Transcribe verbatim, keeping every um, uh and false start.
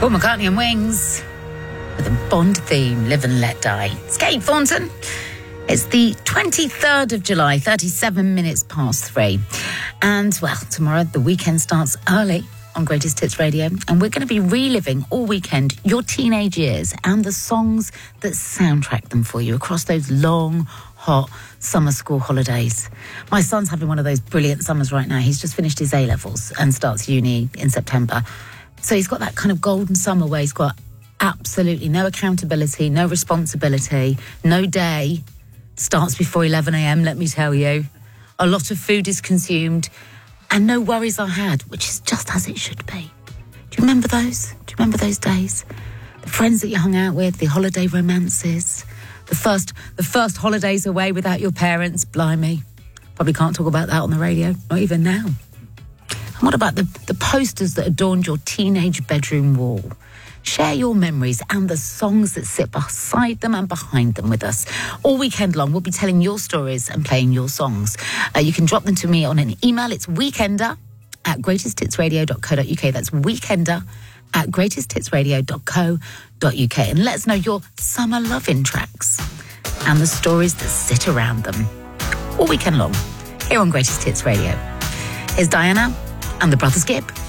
Paul McCartney and Wings with a Bond theme, Live and Let Die. It's Kate Thornton. It's the twenty-third of July, thirty-seven minutes past three. And, well, tomorrow the weekend starts early on Greatest Hits Radio, and we're going to be reliving all weekend your teenage years and the songs that soundtrack them for you across those long, hot summer school holidays. My son's having one of those brilliant summers right now. He's just finished his A-levels and starts uni in September. So he's got that kind of golden summer where he's got absolutely no accountability, no responsibility, no day starts before eleven a.m, let me tell you. A lot of food is consumed and no worries are had, which is just as it should be. Do you remember those? Do you remember those days? The friends that you hung out with, the holiday romances, the first the first holidays away without your parents, blimey. Probably can't talk about that on the radio, not even now. And what about the, the posters that adorned your teenage bedroom wall? Share your memories and the songs that sit beside them and behind them with us. All weekend long, we'll be telling your stories and playing your songs. Uh, you can drop them to me on an email. It's weekender at greatest hits radio dot co dot uk. That's weekender at greatest hits radio dot co dot uk. And let us know your summer loving tracks and the stories that sit around them. All weekend long, here on Greatest Hits Radio. Here's Diana and the Brothers Gibb.